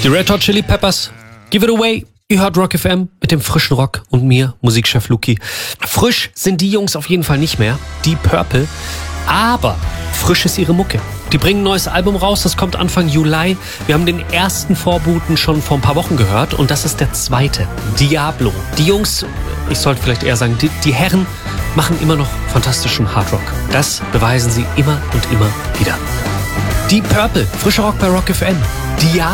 Die Red Hot Chili Peppers, Give It Away. Ihr hört Rock FM mit dem frischen Rock und mir, Musikchef Luki. Frisch sind die Jungs auf jeden Fall nicht mehr, die Purple, aber frisch ist ihre Mucke. Die bringen ein neues Album raus, das kommt Anfang Juli. Wir haben den ersten Vorboten schon vor ein paar Wochen gehört und das ist der zweite, Diablo. Die Jungs, ich sollte vielleicht eher sagen, die Herren machen immer noch fantastischen Hardrock. Das beweisen sie immer und immer wieder. Die Purple, frischer Rock bei Rock FM. Diablo.